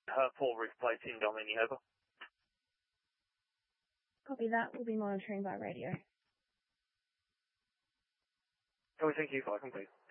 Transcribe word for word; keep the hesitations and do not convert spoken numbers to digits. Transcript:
Uh, Paul Roof Plates in Domini, over. Copy that. We'll be monitoring by radio. Oh, thank you. Fire complete.